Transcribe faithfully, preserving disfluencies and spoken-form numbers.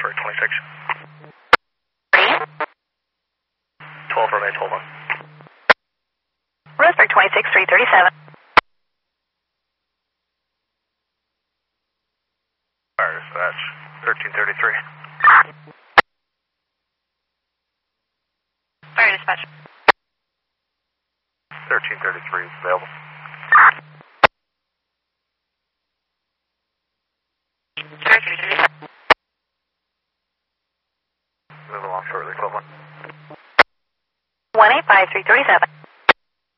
Roseburg twenty-six. Three. twelve remains, hold on. Roseburg twenty-six, three thirty-seven. Fire dispatch, thirteen thirty-three. Fire dispatch. thirteen thirty-three is available. Move along shortly, twelve one. one eight five, three thirty-seven.